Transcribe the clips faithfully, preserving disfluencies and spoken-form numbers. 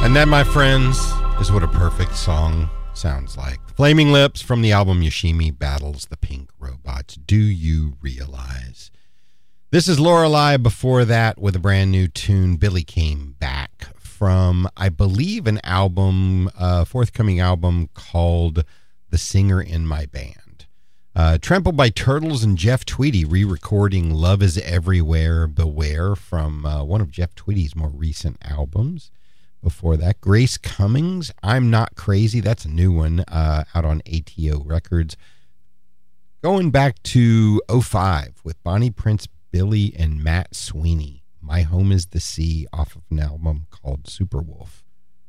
And that, my friends, is what a perfect song sounds like. Flaming Lips from the album Yoshimi Battles the Pink Robots. Do you realize? This is Lorelei before that with a brand new tune. Billy Came Back from, I believe, an album, a forthcoming album called The Singer in My Band. Uh, trampled by Turtles and Jeff Tweedy re-recording Love is Everywhere, Beware from uh, one of Jeff Tweedy's more recent albums. Before that, Grace Cummings, I'm Not Crazy. That's a new one uh, out on A T O Records. Going back to oh five with Bonnie Prince, Billy, and Matt Sweeney. My Home is the Sea off of an album called Superwolf.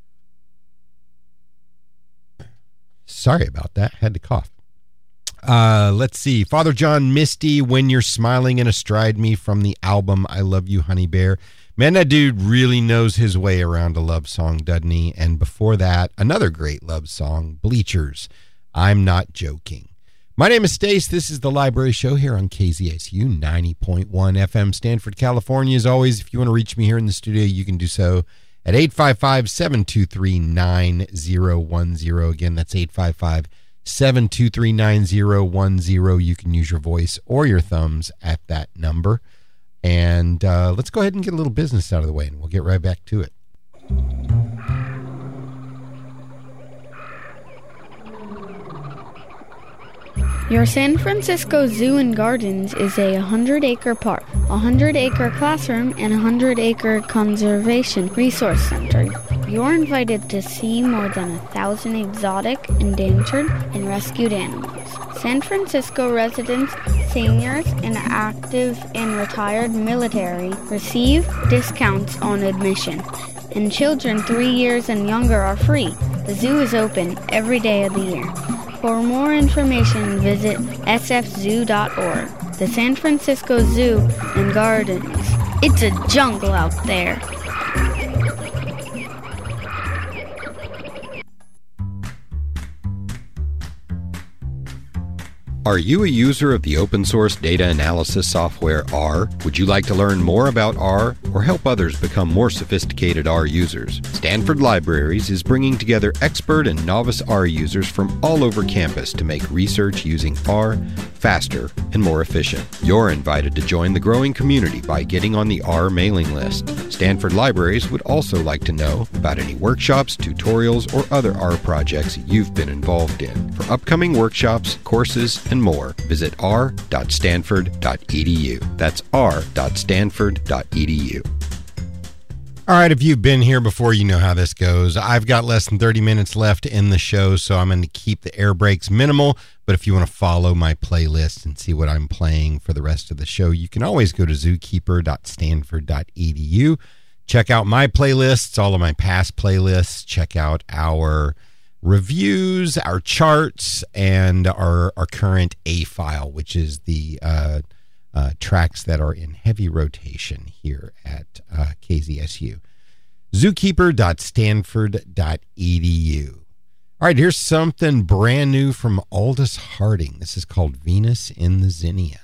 Sorry about that. Had to cough. Uh, let's see. Father John Misty, When You're Smiling and Astride Me from the album I Love You, Honey Bear. Man, that dude really knows his way around a love song, doesn't he? And before that, another great love song, Bleachers, I'm Not Joking. My name is Stace. This is the Library Show here on K Z S U ninety point one F M, Stanford, California. As always, if you want to reach me here in the studio, you can do so at eight five five, seven two three, nine zero one zero. Again, that's eight five five, seven two three, nine zero one zero. You can use your voice or your thumbs at that number. And uh, let's go ahead and get a little business out of the way, and we'll get right back to it. Your San Francisco Zoo and Gardens is a one hundred acre park, a one hundred acre classroom, and a one hundred acre conservation resource center. You're invited to see more than a thousand exotic, endangered, and rescued animals. San Francisco residents, seniors, and active and retired military receive discounts on admission, and children three years and younger are free. The zoo is open every day of the year. For more information, visit s f zoo dot org. The San Francisco Zoo and Gardens. It's a jungle out there. Are you a user of the open source data analysis software R? Would you like to learn more about R or help others become more sophisticated R users? Stanford Libraries is bringing together expert and novice R users from all over campus to make research using R faster and more efficient. You're invited to join the growing community by getting on the R mailing list. Stanford Libraries would also like to know about any workshops, tutorials, or other R projects you've been involved in. For upcoming workshops, courses, and more, visit r dot stanford dot e d u. That's r dot stanford dot e d u. All right, if you've been here before, you know how this goes. I've got less than thirty minutes left in the show, so I'm going to keep the air breaks minimal. But if you want to follow my playlist and see what I'm playing for the rest of the show, you can always go to zookeeper dot stanford dot e d u. Check out my playlists, all of my past playlists. Check out our reviews, our charts, and our, our current A file, which is the uh, uh, tracks that are in heavy rotation here at uh, K Z S U. zookeeper dot stanford dot e d u. All right, here's something brand new from Aldous Harding. This is called Venus in the Zinnia.